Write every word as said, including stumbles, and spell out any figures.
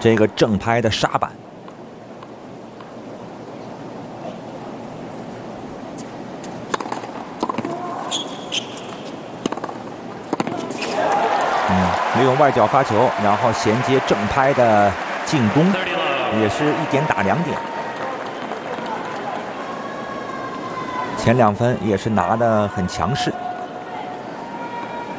这个正拍的杀板。嗯，利用外脚发球，然后衔接正拍的进攻，也是一点打两点。前两分也是拿得很强势。